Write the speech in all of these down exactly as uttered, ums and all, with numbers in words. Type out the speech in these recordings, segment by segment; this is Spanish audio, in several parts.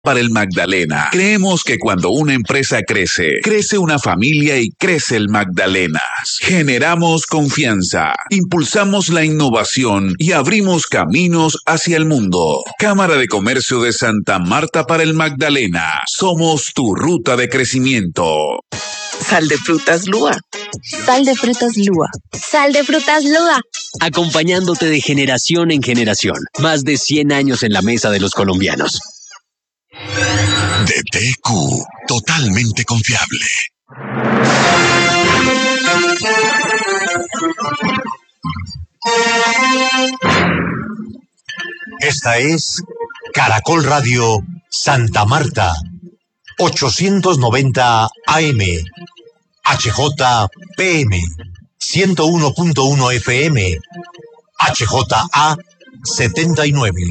Para el Magdalena, creemos que cuando una empresa crece, crece una familia y crece el Magdalenas. Generamos confianza, impulsamos la innovación y abrimos caminos hacia el mundo. Cámara de Comercio de Santa Marta para el Magdalena. Somos tu ruta de crecimiento. Sal de frutas Lua. Sal de frutas Lua. Sal de frutas Lua. Acompañándote de generación en generación. Más de cien años en la mesa de los colombianos. D T Q, totalmente confiable. Esta es Caracol Radio Santa Marta, ochocientos noventa A M, H J P M, ciento uno punto uno F M, H J A setenta y nueve.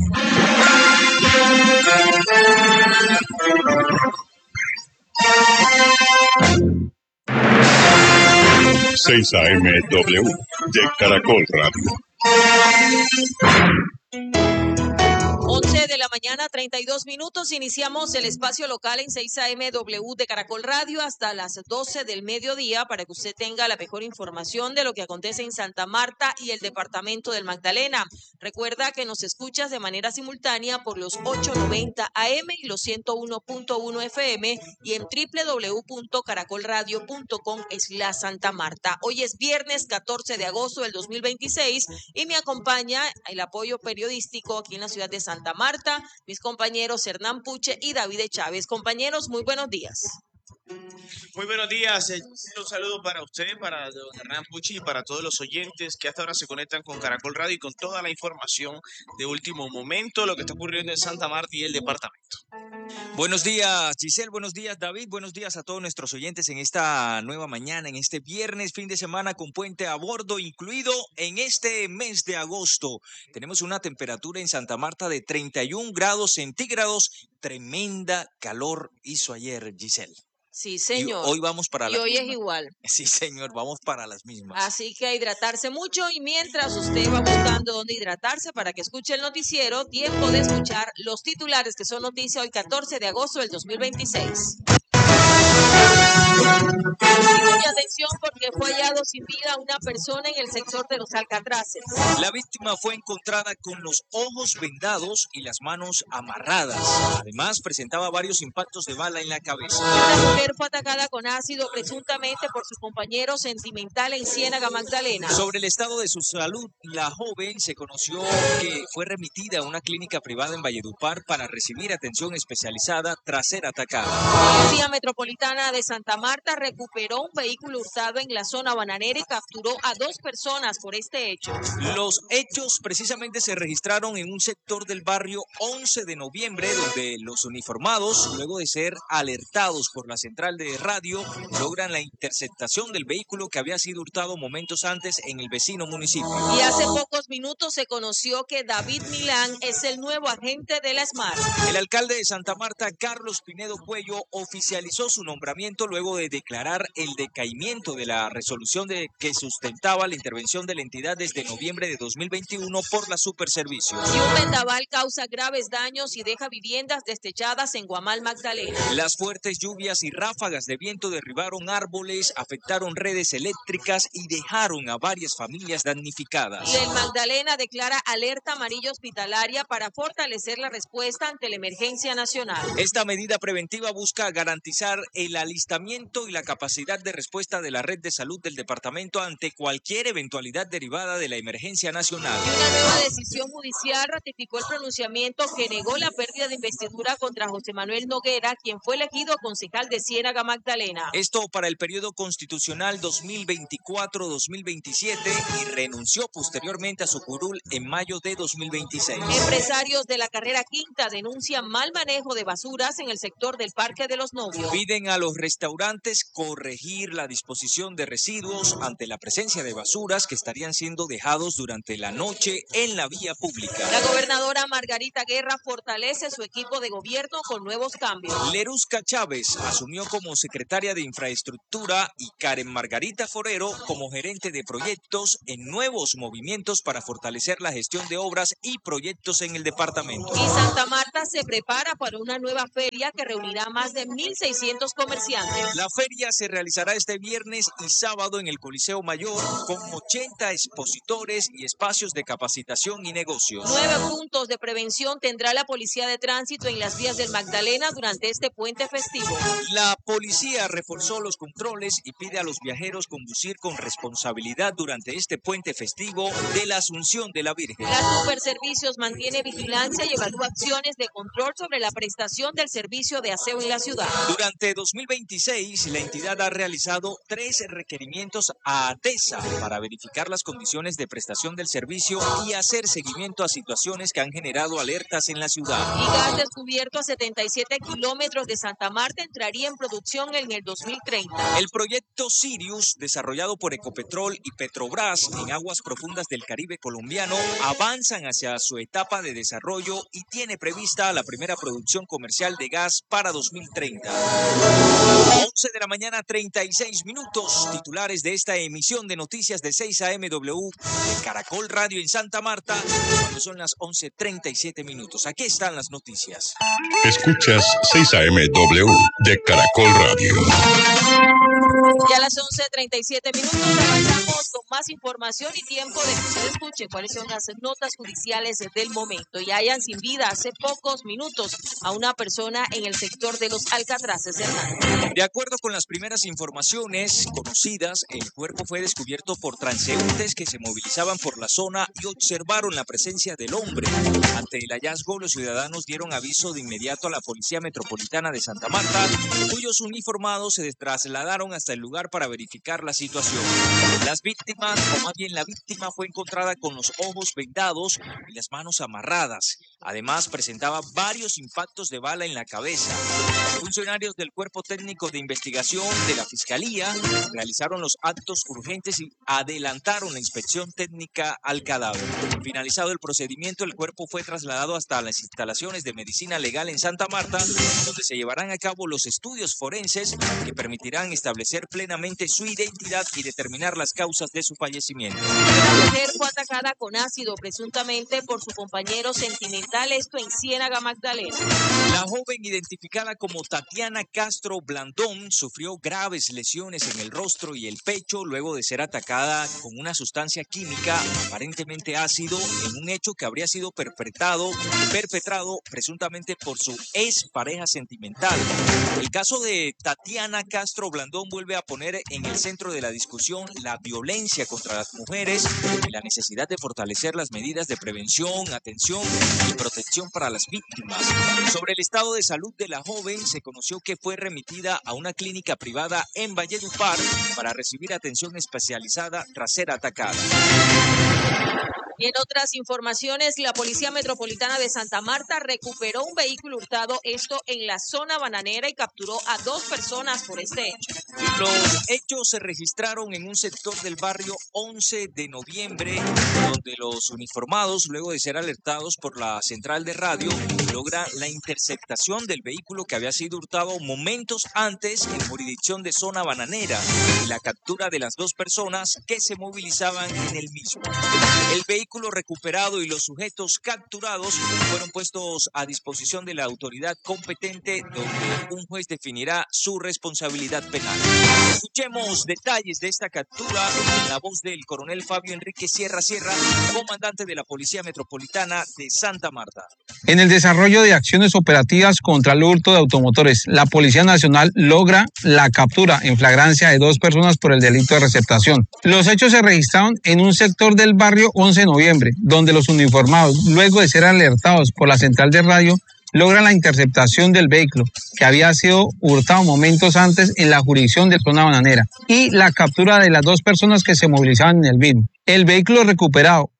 seis A M W de Caracol Radio. once de la mañana, treinta y dos minutos. Iniciamos el espacio local en seis A M W de Caracol Radio hasta las doce del mediodía para que usted tenga la mejor información de lo que acontece en Santa Marta y el departamento del Magdalena. Recuerda que nos escuchas de manera simultánea por los ochocientos noventa A M y los ciento uno punto uno F M y en doble u doble u doble u punto caracol radio punto com slash Santa Marta. Hoy es viernes catorce de agosto del dos mil veintiséis y me acompaña el apoyo periodístico aquí en la ciudad de Santa Marta, mis compañeros Hernán Puche y David Chávez. Compañeros, muy buenos días. Muy buenos días, un saludo para usted, para don Hernán Pucci y para todos los oyentes que hasta ahora se conectan con Caracol Radio y con toda la información de último momento, lo que está ocurriendo en Santa Marta y el departamento. Buenos días, Giselle, buenos días, David, buenos días a todos nuestros oyentes en esta nueva mañana, en este viernes, fin de semana con puente a bordo incluido en este mes de agosto. Tenemos una temperatura en Santa Marta de treinta y un grados centígrados, tremenda calor hizo ayer, Giselle. Sí, señor. Y hoy vamos para y las hoy mismas. es igual. Sí, señor, vamos para las mismas. Así que a hidratarse mucho y mientras usted va buscando dónde hidratarse para que escuche el noticiero, tiempo de escuchar los titulares que son noticia hoy catorce de agosto del dos mil veintiséis. Y mucha atención porque fue hallado sin vida una persona en el sector de los Alcatraces. La víctima fue encontrada con los ojos vendados y las manos amarradas. Además, presentaba varios impactos de bala en la cabeza. Esta mujer fue atacada con ácido presuntamente por su compañero sentimental en Ciénaga Magdalena. Sobre el estado de su salud, la joven se conoció que fue remitida a una clínica privada en Valledupar para recibir atención especializada tras ser atacada. La Policía Metropolitana de Santa Marta recuperó un vehículo hurtado en la zona bananera y capturó a dos personas por este hecho. Los hechos precisamente se registraron en un sector del barrio once de noviembre, donde los uniformados, luego de ser alertados por la central de radio, logran la interceptación del vehículo que había sido hurtado momentos antes en el vecino municipio. Y hace pocos minutos se conoció que David Milán es el nuevo agente de la SMART. El alcalde de Santa Marta, Carlos Pinedo Cuello, oficializó su nombramiento luego de declarar el decaimiento de la resolución de que sustentaba la intervención de la entidad desde noviembre de dos mil veintiuno por la Superservicios. Y un vendaval causa graves daños y deja viviendas destechadas en Guamal, Magdalena. Las fuertes lluvias y ráfagas de viento derribaron árboles, afectaron redes eléctricas y dejaron a varias familias damnificadas. Y el Magdalena declara alerta amarilla hospitalaria para fortalecer la respuesta ante la emergencia nacional. Esta medida preventiva busca garantizar el alistamiento y la capacidad de respuesta de la red de salud del departamento ante cualquier eventualidad derivada de la emergencia nacional. Y una nueva decisión judicial ratificó el pronunciamiento que negó la pérdida de investidura contra José Manuel Noguera, quien fue elegido concejal de Ciénaga Magdalena. Esto para el periodo constitucional dos mil veinticuatro dos mil veintisiete y renunció posteriormente a su curul en mayo de dos mil veintiséis. Empresarios de la carrera quinta denuncian mal manejo de basuras en el sector del Parque de los Novios. Piden a los restaurantes importantes, corregir la disposición de residuos ante la presencia de basuras que estarían siendo dejados durante la noche en la vía pública. La gobernadora Margarita Guerra fortalece su equipo de gobierno con nuevos cambios. Lerusca Chávez asumió como secretaria de Infraestructura y Karen Margarita Forero como gerente de proyectos en nuevos movimientos para fortalecer la gestión de obras y proyectos en el departamento. Y Santa Marta se prepara para una nueva feria que reunirá más de mil seiscientos comerciantes. La feria se realizará este viernes y sábado en el Coliseo Mayor con ochenta expositores y espacios de capacitación y negocios. Nueve puntos de prevención tendrá la Policía de Tránsito en las vías del Magdalena durante este puente festivo. La policía reforzó los controles y pide a los viajeros conducir con responsabilidad durante este puente festivo de la Asunción de la Virgen. La Superservicios mantiene vigilancia y evalúa acciones de control sobre la prestación del servicio de aseo en la ciudad. Durante dos mil veintiséis, la entidad ha realizado tres requerimientos a ATESA para verificar las condiciones de prestación del servicio y hacer seguimiento a situaciones que han generado alertas en la ciudad. Y gas descubierto a setenta y siete kilómetros de Santa Marta entraría en producción en el dos mil treinta. El proyecto Sirius, desarrollado por Ecopetrol y Petrobras en aguas profundas del Caribe colombiano, avanzan hacia su etapa de desarrollo y tiene prevista la primera producción comercial de gas para dos mil treinta. once de la mañana, treinta y seis minutos. Titulares de esta emisión de noticias de seis A M W de Caracol Radio en Santa Marta, cuando son las once treinta y siete minutos. Aquí están las noticias. Escuchas seis A M W de Caracol Radio. Ya a las once treinta y siete minutos avanzamos con más información y tiempo de que usted escuche cuáles son las notas judiciales del momento. Y hayan sin vida hace pocos minutos a una persona en el sector de los Alcatraces, Hernán. De acuerdo con las primeras informaciones conocidas, el cuerpo fue descubierto por transeúntes que se movilizaban por la zona y observaron la presencia del hombre. Ante el hallazgo, los ciudadanos dieron aviso de inmediato a la Policía Metropolitana de Santa Marta, cuyos uniformados se trasladaron hasta el lugar para verificar la situación. Las víctimas, o más bien la víctima, fue encontrada con los ojos vendados y las manos amarradas. Además, presentaba varios impactos de bala en la cabeza. Funcionarios del Cuerpo Técnico de Investigación de la Fiscalía realizaron los actos urgentes y adelantaron la inspección técnica al cadáver. Finalizado el procedimiento, el cuerpo fue trasladado hasta las instalaciones de medicina legal en Santa Marta, donde se llevarán a cabo los estudios forenses que permitirán establecer plenamente su identidad y determinar las causas de su fallecimiento. La mujer fue atacada con ácido presuntamente por su compañero sentimental, esto en Ciénaga, Magdalena. La joven, identificada como Tatiana Castro Blandón, sufrió graves lesiones en el rostro y el pecho luego de ser atacada con una sustancia química, aparentemente ácido, en un hecho que habría sido perpetrado, perpetrado presuntamente por su ex pareja sentimental. El caso de Tatiana Castro Blandón vuelve a poner en el centro de la discusión la violencia contra las mujeres y la necesidad de fortalecer las medidas de prevención, atención y protección para las víctimas. Sobre el estado de salud de la joven, se conoció que fue remitida a una clínica privada en Valledupar para recibir atención especializada tras ser atacada. Y en otras informaciones, la Policía Metropolitana de Santa Marta recuperó un vehículo hurtado, esto en la zona bananera, y capturó a dos personas por este hecho. Los hechos se registraron en un sector del barrio once de noviembre, donde los uniformados, luego de ser alertados por la central de radio, logran la interceptación del vehículo que había sido hurtado momentos antes en jurisdicción de zona bananera y la captura de las dos personas que se movilizaban en el mismo. El vehículo recuperado y los sujetos capturados fueron puestos a disposición de la autoridad competente, donde un juez definirá su responsabilidad penal. Escuchemos detalles de esta captura en la voz del coronel Fabio Enrique Sierra Sierra, comandante de la Policía Metropolitana de Santa Marta. En el desarrollo de acciones operativas contra el hurto de automotores, la Policía Nacional logra la captura en flagrancia de dos personas por el delito de receptación. Los hechos se registraron en un sector del barrio once de noviembre, donde los uniformados, luego de ser alertados por la central de radio, logran la interceptación del vehículo, que había sido hurtado momentos antes en la jurisdicción de zona bananera, y la captura de las dos personas que se movilizaban en el mismo. El vehículo recuperado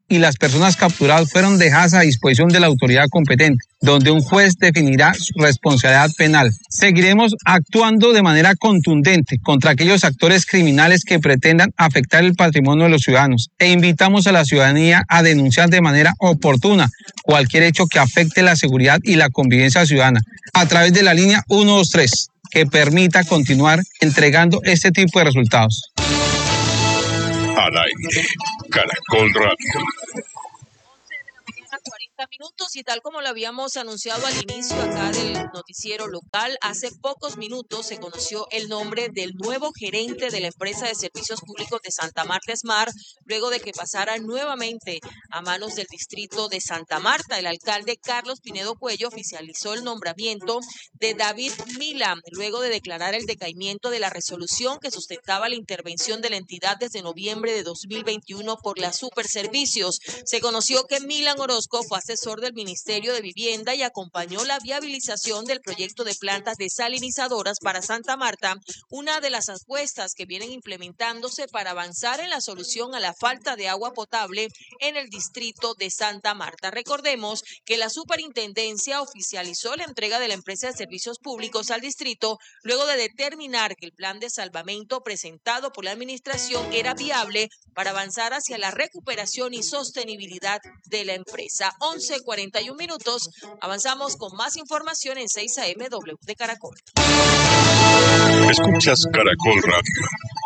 y las personas capturadas fueron dejadas a disposición de la autoridad competente, donde un juez definirá su responsabilidad penal. Seguiremos actuando de manera contundente contra aquellos actores criminales que pretendan afectar el patrimonio de los ciudadanos e invitamos a la ciudadanía a denunciar de manera oportuna cualquier hecho que afecte la seguridad y la convivencia ciudadana a través de la línea uno dos tres, que permita continuar entregando este tipo de resultados. Al aire, Caracol Radio. cuarenta minutos y tal como lo habíamos anunciado al inicio acá del noticiero local, hace pocos minutos se conoció el nombre del nuevo gerente de la empresa de servicios públicos de Santa Marta Smart, luego de que pasara nuevamente a manos del distrito de Santa Marta. El alcalde Carlos Pinedo Cuello oficializó el nombramiento de David Milan, luego de declarar el decaimiento de la resolución que sustentaba la intervención de la entidad desde noviembre de dos mil veintiuno por las superservicios. Se conoció que Milan Orozco fue asesor del Ministerio de Vivienda y acompañó la viabilización del proyecto de plantas desalinizadoras para Santa Marta, una de las apuestas que vienen implementándose para avanzar en la solución a la falta de agua potable en el distrito de Santa Marta. Recordemos que la superintendencia oficializó la entrega de la empresa de servicios públicos al distrito luego de determinar que el plan de salvamento presentado por la administración era viable para avanzar hacia la recuperación y sostenibilidad de la empresa. once cuarenta y un minutos, avanzamos con más información en seis A M W de Caracol. Escuchas Caracol Radio.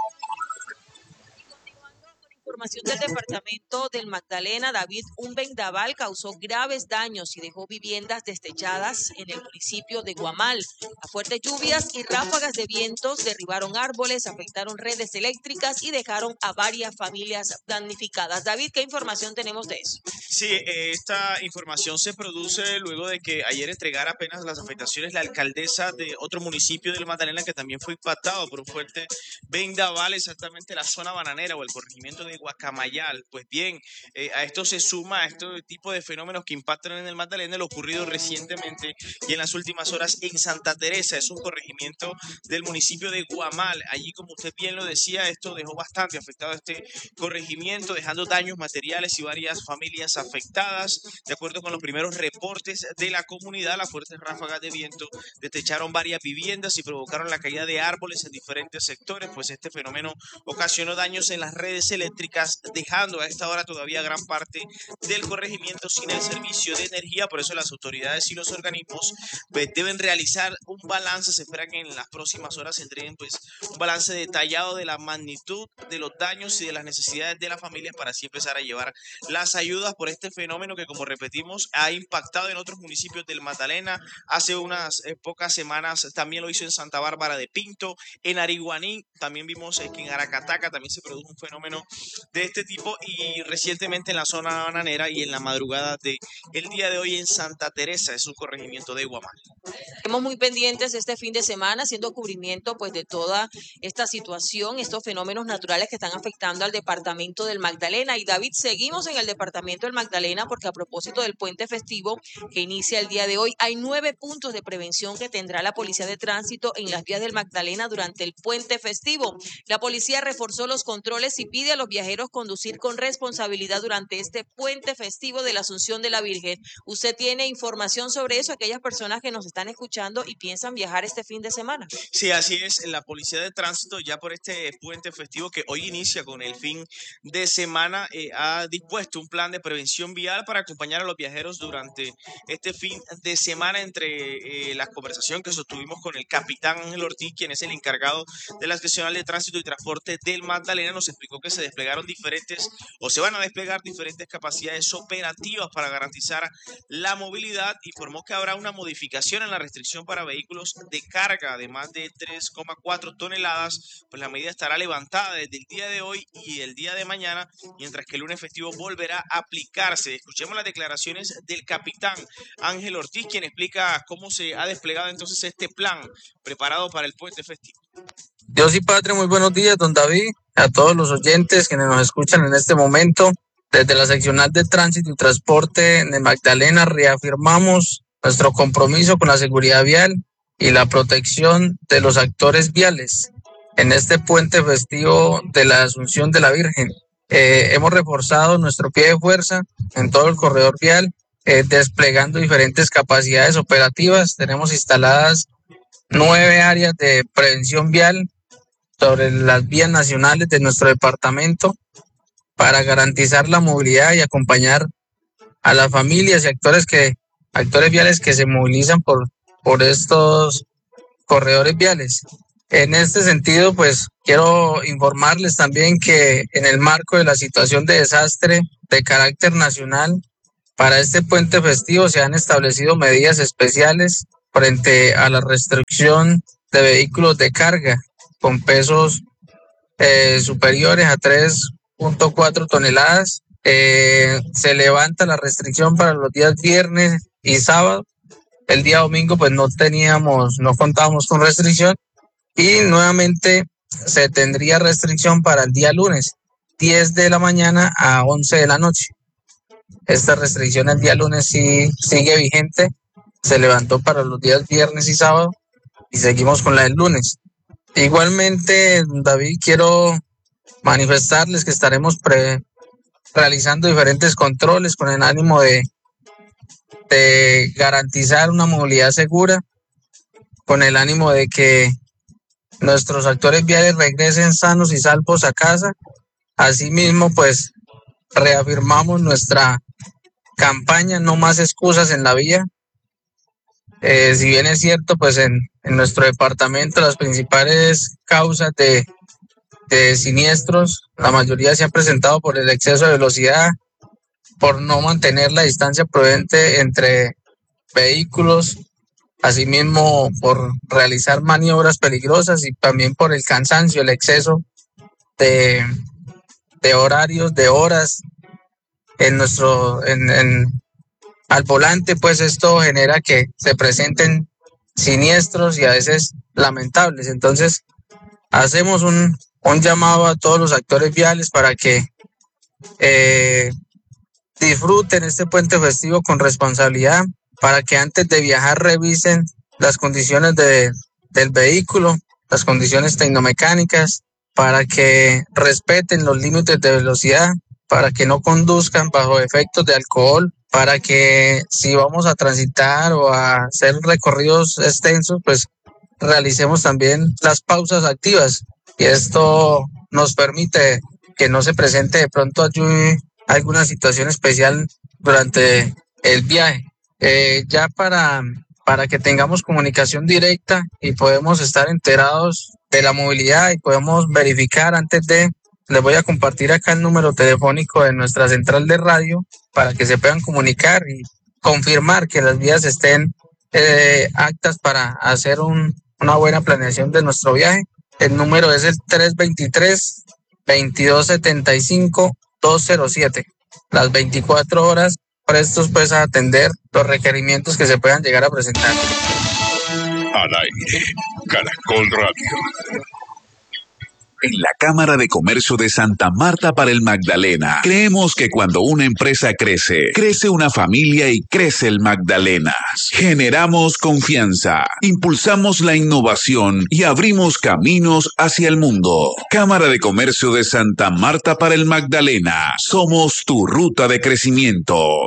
Información del departamento del Magdalena, David, un vendaval causó graves daños y dejó viviendas destechadas en el municipio de Guamal. A fuertes lluvias y ráfagas de vientos derribaron árboles, afectaron redes eléctricas y dejaron a varias familias damnificadas. David, ¿qué información tenemos de eso? Sí, eh, esta información se produce luego de que ayer entregara apenas las afectaciones la alcaldesa de otro municipio del Magdalena que también fue impactado por un fuerte vendaval, exactamente la zona bananera o el corregimiento de Guacamayal. Pues bien, eh, a esto se suma a este tipo de fenómenos que impactan en el Magdalena, lo ocurrido recientemente y en las últimas horas en Santa Teresa, es un corregimiento del municipio de Guamal. Allí, como usted bien lo decía, esto dejó bastante afectado a este corregimiento, dejando daños materiales y varias familias afectadas. De acuerdo con los primeros reportes de la comunidad, las fuertes ráfagas de viento detecharon varias viviendas y provocaron la caída de árboles en diferentes sectores, pues este fenómeno ocasionó daños en las redes eléctricas, dejando a esta hora todavía gran parte del corregimiento sin el servicio de energía. Por eso las autoridades y los organismos pues, deben realizar un balance. Se espera que en las próximas horas se entreguen pues, un balance detallado de la magnitud de los daños y de las necesidades de las familias para así empezar a llevar las ayudas por este fenómeno que, como repetimos, ha impactado en otros municipios del Magdalena. Hace unas eh, pocas semanas también lo hizo en Santa Bárbara de Pinto, en Ariguaní, también vimos eh, que en Aracataca también se produjo un fenómeno de este tipo y recientemente en la zona bananera y en la madrugada de el día de hoy en Santa Teresa, es un corregimiento de Guamal. Estamos muy pendientes este fin de semana haciendo cubrimiento pues de toda esta situación, estos fenómenos naturales que están afectando al departamento del Magdalena. Y David, seguimos en el departamento del Magdalena porque a propósito del puente festivo que inicia el día de hoy, hay nueve puntos de prevención que tendrá la Policía de Tránsito en las vías del Magdalena durante el puente festivo. La policía reforzó los controles y pide a los viajeros conducir con responsabilidad durante este puente festivo de la Asunción de la Virgen. ¿Usted tiene información sobre eso? Aquellas personas que nos están escuchando y piensan viajar este fin de semana. Sí, así es. La Policía de Tránsito ya por este puente festivo que hoy inicia con el fin de semana eh, ha dispuesto un plan de prevención vial para acompañar a los viajeros durante este fin de semana. Entre eh, la conversación que sostuvimos con el capitán Ángel Ortiz, quien es el encargado de la seccional de Tránsito y Transporte del Magdalena, nos explicó que se desplegaron diferentes o se van a desplegar diferentes capacidades operativas para garantizar la movilidad. Informó que habrá una modificación en la restricción para vehículos de carga de más de tres coma cuatro toneladas, pues la medida estará levantada desde el día de hoy y el día de mañana, mientras que el lunes festivo volverá a aplicarse. Escuchemos las declaraciones del capitán Ángel Ortiz, quien explica cómo se ha desplegado entonces este plan preparado para el puente festivo. Dios y Patria, muy buenos días, don David, a todos los oyentes que nos escuchan en este momento. Desde la seccional de Tránsito y Transporte de Magdalena reafirmamos nuestro compromiso con la seguridad vial y la protección de los actores viales en este puente festivo de la Asunción de la Virgen. Eh, hemos reforzado nuestro pie de fuerza en todo el corredor vial, eh, desplegando diferentes capacidades operativas. Tenemos instaladas nueve áreas de prevención vial sobre las vías nacionales de nuestro departamento para garantizar la movilidad y acompañar a las familias y actores que actores viales que se movilizan por, por estos corredores viales. En este sentido, pues quiero informarles también que en el marco de la situación de desastre de carácter nacional, para este puente festivo se han establecido medidas especiales frente a la restricción de vehículos de carga con pesos eh, superiores a tres punto cuatro toneladas. Eh, se levanta la restricción para los días viernes y sábado. El día domingo pues no teníamos, no contábamos con restricción, y nuevamente se tendría restricción para el día lunes, diez de la mañana a once de la noche. Esta restricción el día lunes sí sigue vigente, se levantó para los días viernes y sábado y seguimos con la del lunes. Igualmente, David, quiero manifestarles que estaremos pre realizando diferentes controles con el ánimo de, de garantizar una movilidad segura, con el ánimo de que nuestros actores viales regresen sanos y salvos a casa. Asimismo, pues reafirmamos nuestra campaña No Más Excusas en la Vía. Eh, si bien es cierto, pues en, en nuestro departamento las principales causas de, de siniestros, la mayoría se han presentado por el exceso de velocidad, por no mantener la distancia prudente entre vehículos, asimismo por realizar maniobras peligrosas y también por el cansancio, el exceso de, de horarios, de horas en nuestro, en, en, al volante. Pues esto genera que se presenten siniestros y a veces lamentables. Entonces hacemos un, un llamado a todos los actores viales para que eh, disfruten este puente festivo con responsabilidad, para que antes de viajar revisen las condiciones de, del vehículo, las condiciones tecnomecánicas, para que respeten los límites de velocidad, para que no conduzcan bajo efectos de alcohol, para que si vamos a transitar o a hacer recorridos extensos, pues realicemos también las pausas activas, y esto nos permite que no se presente de pronto alguna situación especial durante el viaje. Eh, ya para, para que tengamos comunicación directa y podemos estar enterados de la movilidad y podemos verificar antes de, les voy a compartir acá el número telefónico de nuestra central de radio para que se puedan comunicar y confirmar que las vías estén eh, aptas para hacer un, una buena planeación de nuestro viaje. El número es el tres dos tres, veintidós setenta y cinco, doscientos siete. Las veinticuatro horas prestos pues a atender los requerimientos que se puedan llegar a presentar. Al aire, Caracol Radio. En la Cámara de Comercio de Santa Marta para el Magdalena, creemos que cuando una empresa crece, crece una familia y crece el Magdalenas. Generamos confianza, impulsamos la innovación y abrimos caminos hacia el mundo. Cámara de Comercio de Santa Marta para el Magdalena. Somos tu ruta de crecimiento.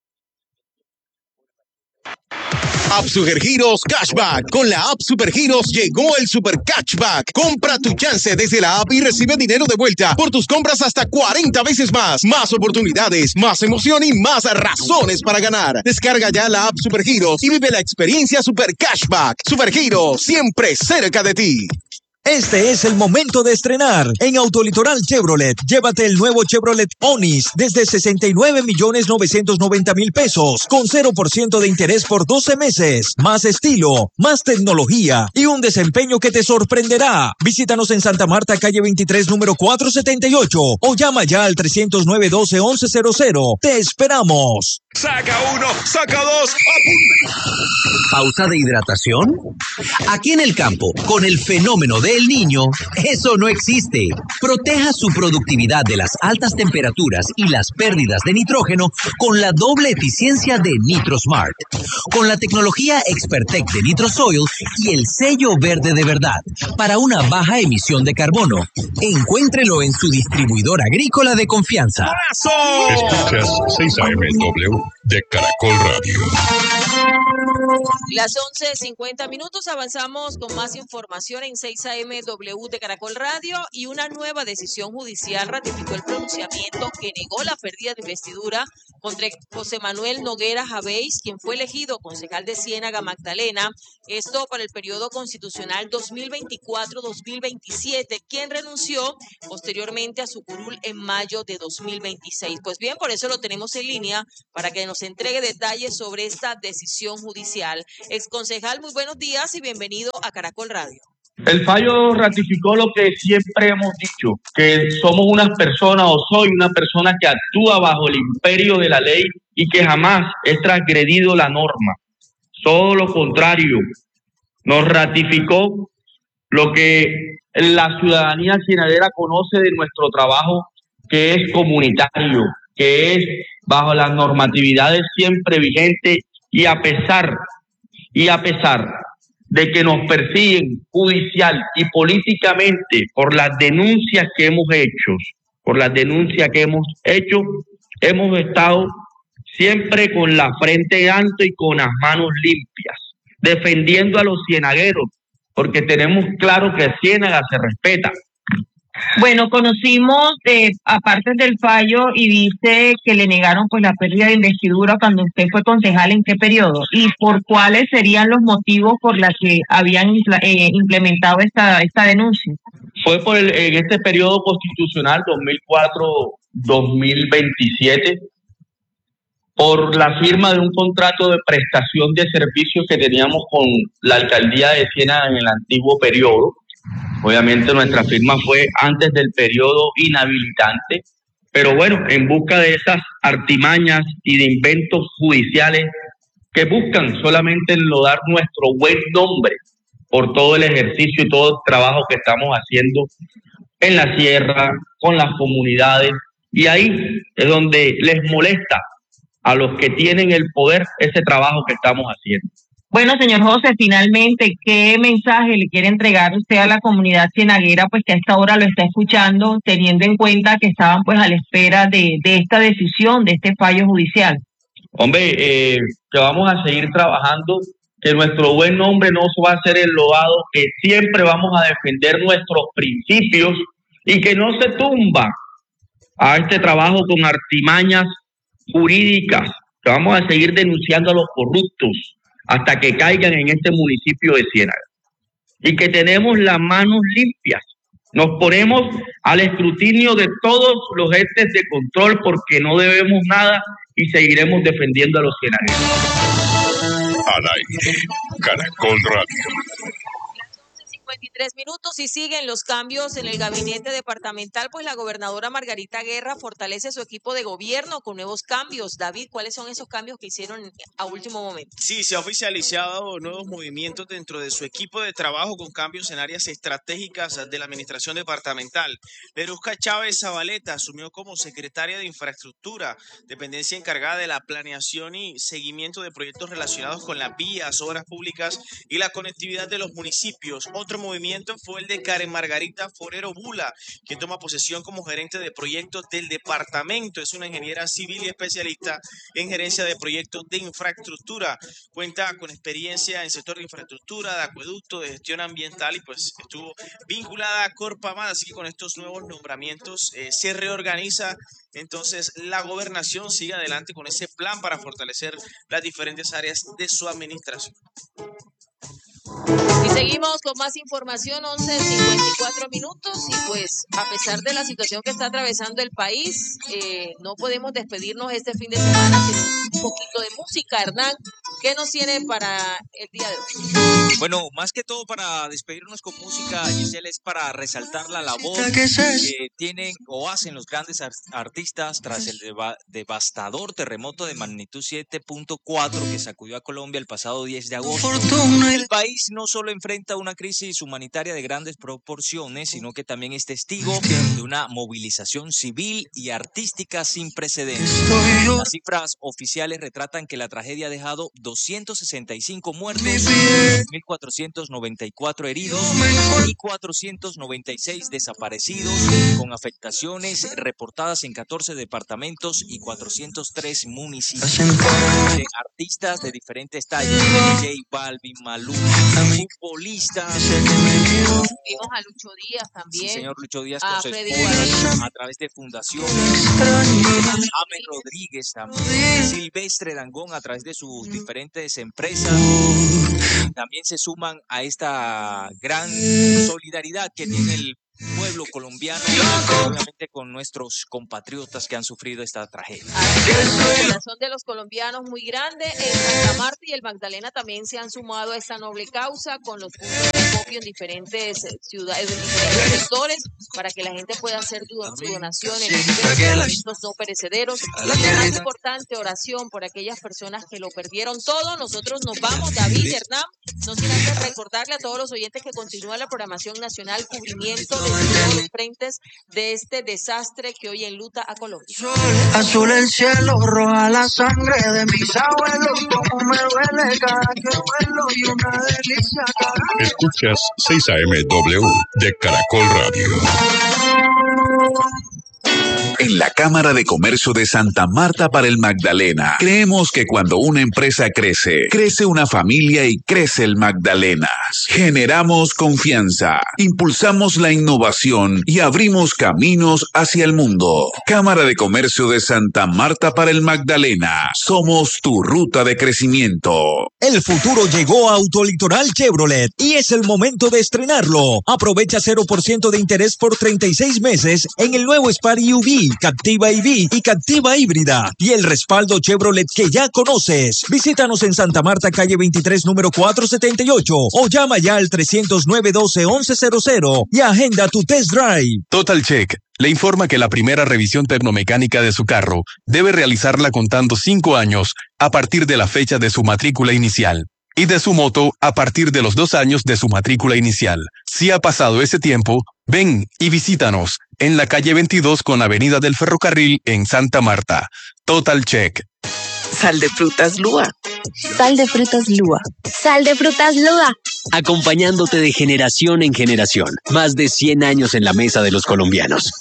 App Supergiros Cashback. Con la App Supergiros llegó el Super Cashback. Compra tu chance desde la app y recibe dinero de vuelta por tus compras hasta cuarenta veces más. Más oportunidades, más emoción y más razones para ganar. Descarga ya la App Supergiros y vive la experiencia Super Cashback. Supergiros, siempre cerca de ti. Este es el momento de estrenar en Autolitoral Chevrolet. Llévate el nuevo Chevrolet Onix desde sesenta y nueve millones novecientos noventa mil pesos con cero por ciento de interés por doce meses. Más estilo, más tecnología y un desempeño que te sorprenderá. Visítanos en Santa Marta, calle veintitrés, número cuatrocientos setenta y ocho o llama ya al trescientos nueve, doce, once cero cero. Te esperamos. Saca uno, saca dos, apunta. ¿Pausa de hidratación? Aquí en el campo, con el fenómeno del Niño, eso no existe. Proteja su productividad de las altas temperaturas y las pérdidas de nitrógeno con la doble eficiencia de NitroSmart. Con la tecnología Expertec de NitroSoil y el sello verde de verdad para una baja emisión de carbono. Encuéntrelo en su distribuidor agrícola de confianza. Escuchas seis A M W de Caracol Radio. Las once cincuenta minutos, avanzamos con más información en seis A M W de Caracol Radio, y una nueva decisión judicial ratificó el pronunciamiento que negó la pérdida de investidura contra José Manuel Noguera Javéis, quien fue elegido concejal de Ciénaga Magdalena, esto para el periodo constitucional dos mil veinticuatro dos mil veintisiete, quien renunció posteriormente a su curul en mayo de dos mil veintiséis. Pues bien, por eso lo tenemos en línea para que nos entregue detalles sobre esta decisión judicial. Exconcejal, muy buenos días y bienvenido a Caracol Radio. El fallo ratificó lo que siempre hemos dicho, que somos unas personas, o soy una persona que actúa bajo el imperio de la ley y que jamás he transgredido la norma. Todo lo contrario, nos ratificó lo que la ciudadanía cienaguera conoce de nuestro trabajo, que es comunitario, que es bajo las normatividades siempre vigentes, y a pesar, y a pesar de que nos persiguen judicial y políticamente por las denuncias que hemos hecho, por las denuncias que hemos hecho, hemos estado siempre con la frente alta y con las manos limpias, defendiendo a los cienagueros, porque tenemos claro que Ciénaga se respeta. Bueno, conocimos eh, aparte del fallo, y dice que le negaron pues la pérdida de investidura cuando usted fue concejal. ¿En qué periodo? ¿Y por cuáles serían los motivos por los que habían eh, implementado esta esta denuncia? Fue por el, en este periodo constitucional dos mil cuatro dos mil veintisiete, por la firma de un contrato de prestación de servicios que teníamos con la alcaldía de Ciénaga en el antiguo periodo. Obviamente nuestra firma fue antes del periodo inhabilitante, pero bueno, en busca de esas artimañas y de inventos judiciales que buscan solamente enlodar nuestro buen nombre por todo el ejercicio y todo el trabajo que estamos haciendo en la sierra, con las comunidades, y ahí es donde les molesta a los que tienen el poder ese trabajo que estamos haciendo. Bueno, señor José, finalmente, ¿qué mensaje le quiere entregar usted a la comunidad cienaguera, pues que a esta hora lo está escuchando, teniendo en cuenta que estaban pues a la espera de, de esta decisión, de este fallo judicial? Hombre, eh, que vamos a seguir trabajando, que nuestro buen nombre no va a ser enlodado, que siempre vamos a defender nuestros principios y que no se tumba a este trabajo con artimañas jurídicas, que vamos a seguir denunciando a los corruptos hasta que caigan en este municipio de Ciénaga, y que tenemos las manos limpias. Nos ponemos al escrutinio de todos los entes de control porque no debemos nada y seguiremos defendiendo a los cienagueros. Al aire, Caracol Radio. veintitrés minutos y siguen los cambios en el gabinete departamental, pues la gobernadora Margarita Guerra fortalece su equipo de gobierno con nuevos cambios. David, ¿cuáles son esos cambios que hicieron a último momento? Sí, se ha oficializado nuevos movimientos dentro de su equipo de trabajo con cambios en áreas estratégicas de la administración departamental. Verusca Chávez Zabaleta asumió como secretaria de Infraestructura, dependencia encargada de la planeación y seguimiento de proyectos relacionados con las vías, obras públicas y la conectividad de los municipios. Otro movimiento fue el de Karen Margarita Forero Bula, quien toma posesión como gerente de proyectos del departamento. Es una ingeniera civil y especialista en gerencia de proyectos de infraestructura. Cuenta con experiencia en sector de infraestructura, de acueducto, de gestión ambiental, y pues estuvo vinculada a Corpamad. Así que con estos nuevos nombramientos eh, se reorganiza entonces la gobernación, sigue adelante con ese plan para fortalecer las diferentes áreas de su administración. Y seguimos con más información, once cincuenta y cuatro minutos, y pues a pesar de la situación que está atravesando el país, eh, no podemos despedirnos este fin de semana sin un poquito de música. Hernán, ¿qué nos tiene para el día de hoy? Bueno, más que todo para despedirnos con música, Giselle, es para resaltar la labor que tienen o hacen los grandes ar- artistas tras el deva- devastador terremoto de magnitud siete punto cuatro que sacudió a Colombia el pasado diez de agosto. El país no solo enfrenta una crisis humanitaria de grandes proporciones, sino que también es testigo de una movilización civil y artística sin precedentes. Las cifras oficiales retratan que la tragedia ha dejado doscientos sesenta y cinco muertos, mil cuatrocientos noventa y cuatro heridos y cuatrocientos noventa y seis desaparecidos, con afectaciones reportadas en catorce departamentos y cuatrocientos tres municipios. De artistas de diferentes tallas, J Balvin, Maluma, futbolistas. Vimos a Lucho Díaz también. Sí, señor Lucho Díaz A con su Freddy esposa, Guardia. a través de fundaciones. James Rodríguez también. Silvestre Dangond a través de sus diferentes empresas. También se suman a esta gran solidaridad que tiene el pueblo colombiano, obviamente con nuestros compatriotas que han sufrido esta tragedia. El corazón de los colombianos muy grande. En Santa Marta y el Magdalena también se han sumado a esta noble causa con los puntos de acopio en diferentes eh, ciudades, en diferentes sectores, para que la gente pueda hacer su, su donación en estos alimentos no perecederos. Una importante oración por aquellas personas que lo perdieron todo. Nosotros nos vamos, David, Hernán, no sin antes recordarle a todos los oyentes que continúa la programación nacional cubrimiento de todos los frentes de este desastre que hoy enluta a Colombia. Azul el cielo, roja la sangre de mis abuelos, como me duele cada que vuelo y una delicia cada... Escuchas seis A M W de Caracol Radio. En la Cámara de Comercio de Santa Marta para el Magdalena, creemos que cuando una empresa crece, crece una familia y crece el Magdalenas. Generamos confianza, impulsamos la innovación y abrimos caminos hacia el mundo. Cámara de Comercio de Santa Marta para el Magdalena. Somos tu ruta de crecimiento. El futuro llegó a Autolitoral Chevrolet y es el momento de estrenarlo. Aprovecha cero por ciento de interés por treinta y seis meses en el nuevo Spari U V, Captiva I V y Captiva Híbrida y el respaldo Chevrolet que ya conoces. Visítanos en Santa Marta, calle veintitrés, número cuatrocientos setenta y ocho o llama ya al trescientos nueve, doce, once cero cero y agenda tu test drive. Total Check le informa que la primera revisión tecnomecánica de su carro debe realizarla contando cinco años a partir de la fecha de su matrícula inicial y de su moto a partir de los dos años de su matrícula inicial. Si ha pasado ese tiempo, ven y visítanos en la calle veintidós con Avenida del Ferrocarril en Santa Marta. Total Check. Sal de frutas Lua. Sal de frutas Lua. Sal de frutas Lua. Acompañándote de generación en generación. Más de cien años en la mesa de los colombianos.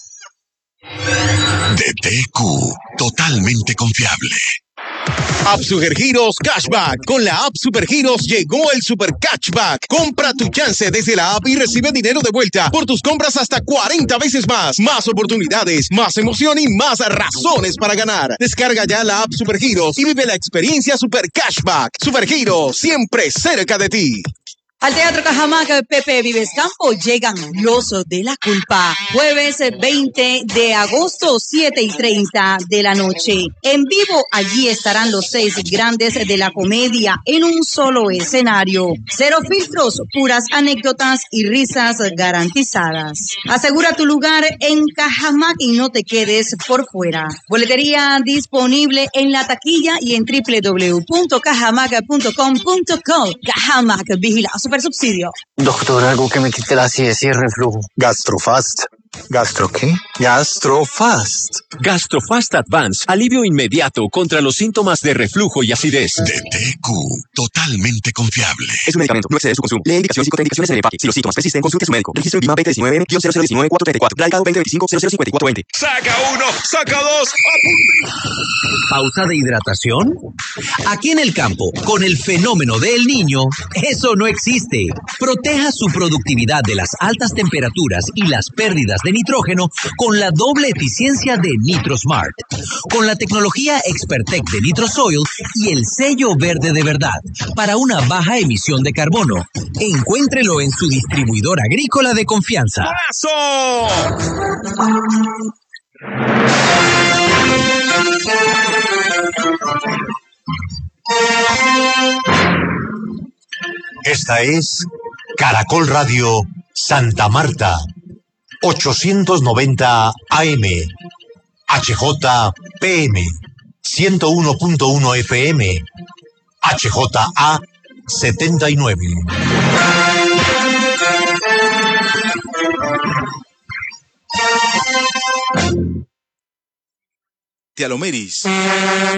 D T Q, totalmente confiable. App Supergiros Cashback. Con la App Supergiros llegó el Super Cashback. Compra tu chance desde la app y recibe dinero de vuelta por tus compras hasta cuarenta veces más. Más oportunidades, más emoción y más razones para ganar. Descarga ya la App Supergiros y vive la experiencia Super Cashback. Supergiros, siempre cerca de ti. Al Teatro Cajamarca Pepe Vives Campo llegan Los de la Culpa. Jueves veinte de agosto, siete y treinta de la noche. En vivo, allí estarán los seis grandes de la comedia en un solo escenario. Cero filtros, puras anécdotas y risas garantizadas. Asegura tu lugar en Cajamarca y no te quedes por fuera. Boletería disponible en la taquilla y en doble u doble u doble u punto cajamarca punto com punto co. Cajamarca, vigila super subsidio. Doctor, algo que me quite la acidez y el reflujo. Gastrofast. ¿Gastro qué? Gastrofast. Gastrofast Advance. Alivio inmediato contra los síntomas de reflujo y acidez. D T Q, totalmente confiable. Es un medicamento, no excede su consumo. Lee indicaciones y contraindicaciones en el empaque. Si los síntomas persisten, consulte a su médico. Registro en Vima veinte diecinueve cero cero diecinueve cuatro treinta y cuatro. Radicado veinte veinticinco cero cero cincuenta y cuatro veinte. Saca uno, saca dos. ¿Pausa de hidratación? Aquí en el campo, con el fenómeno del Niño, eso no existe. Proteja su productividad de las altas temperaturas y las pérdidas de nitrógeno con la doble eficiencia de NitroSmart. Con la tecnología Expertec de NitroSoil y el sello verde de verdad para una baja emisión de carbono. Encuéntrelo en su distribuidor agrícola de confianza. Esta es Caracol Radio Santa Marta, ochocientos noventa A M, H J P M, ciento uno punto uno F M, H J A setenta y nueve. Tialomeris.